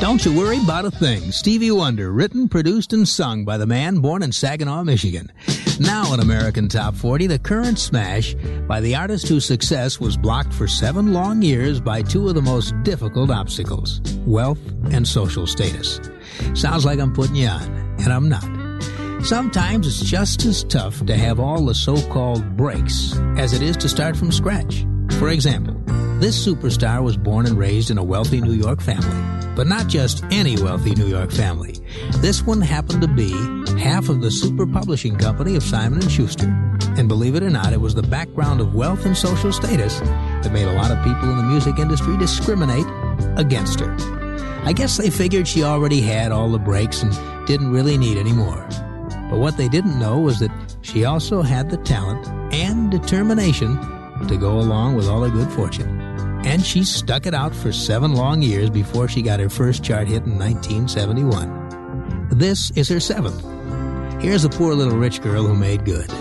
Don't you worry about a thing. Stevie Wonder, written, produced, and sung by the man born in Saginaw, Michigan. Now in American Top 40, the current smash by the artist whose success was blocked for 7 long years by 2 of the most difficult obstacles, wealth and social status. Sounds like I'm putting you on, and I'm not. Sometimes it's just as tough to have all the so-called breaks as it is to start from scratch. For example, this superstar was born and raised in a wealthy New York family. But not just any wealthy New York family. This one happened to be half of the super publishing company of Simon & Schuster. And believe it or not, it was the background of wealth and social status that made a lot of people in the music industry discriminate against her. I guess they figured she already had all the breaks and didn't really need any more. But what they didn't know was that she also had the talent and determination to go along with all her good fortune. And she stuck it out for 7 long years before she got her first chart hit in 1971. This is her 7th. Here's a poor little rich girl who made good.